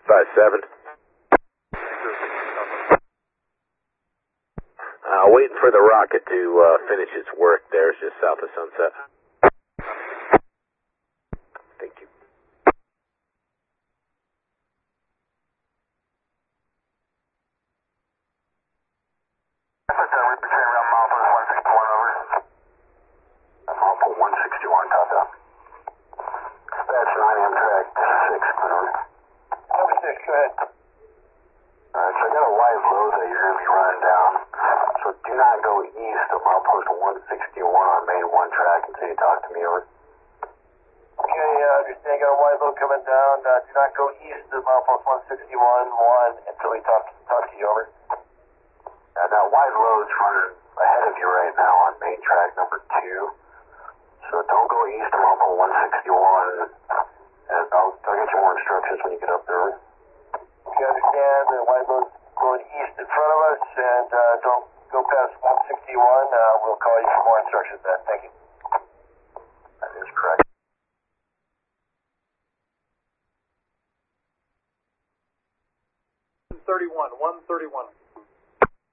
57. Waiting for the rocket to finish its work there. It's just south of Sunset. Thank you. Around milepost 161 over. Milepost 161, top down. Dispatch 9 Amtrak 6, over. Number 6, go ahead. Alright, so I got a live load that you're going to be running down. So do not go east of milepost 161 on main 1 track until you talk to me, over. Okay, understand. Got a wide load coming down. Do not go east of milepost 161-1 until we talk to you, over. That wide load's running ahead of you right now on main track number 2. So don't go east of milepost 161. And I'll get you more instructions when you get up there. Okay, understand. The wide load's going east in front of us, and don't go past 161. We'll call you for more instructions then. Thank you. That is correct. 131.